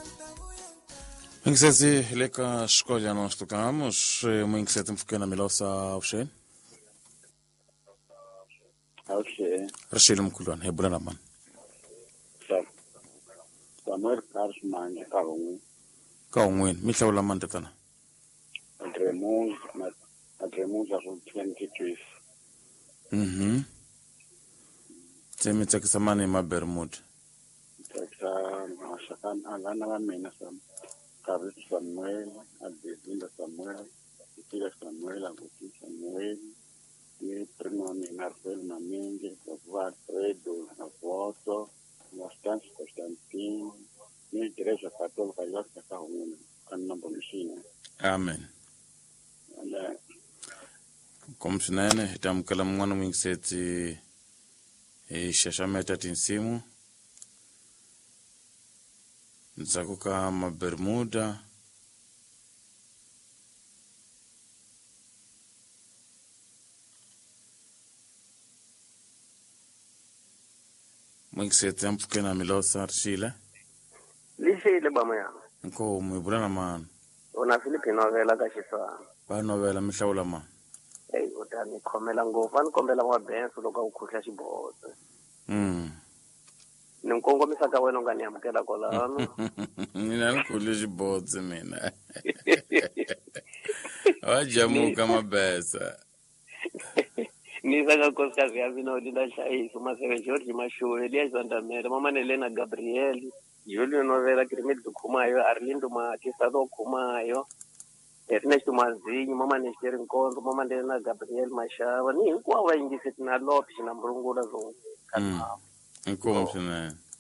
Ingisethi leka xkolja nos tocamos, ingisethi mfukena milosa ushen. Okay. Rashid mkhulwana hebula naman. Samuel Kars manje kaungu. Ka ungwini mihlawula manje tana. Adremus aso 22. Temi tsakisamani ma Bermuda. Teksa mashakan alana wa mina sam. Karis Samuel, Adelinda Samuel, Tira Samuel, Aguti Samuel, ni primo ni Narfel Mamingi, Alfredo, Avoto, Constantine, ni Teresa Católica yote kaungu kana bomshina. Amen. Komshinene hitamkala mwana mwingisethi shashameta tinsimu. Nzakuka ma Bermuda. Mwingisethi mfukena milosa Rashile. Lishile bama ya. Nko mwibula naman. Una Filipino vela kashiswa. Ba novela mihlawula man. Hey, utani khomela ngofu anikhomela wa bensu loko ukhuhla xibozo. Ni nkongomisa ka wena nga ni amukela kolano. Mina nikhule xibodzi mina. Wajamuka mabesa. Nisa ka nkosikazi ya mina udila hlayiso maseve George Mashuwe Elias Vandamere mama Nelena Gabriel Julio Novela Kirimit Dukhumayo Arlindo Matisado Khumayo Ernest Mazinyi mama Nesteri Nkonzo mama Nelena Gabriel Mashava ni hinkwavo va yingiseti na lophi na mrungula zonke. Inkomo swinene.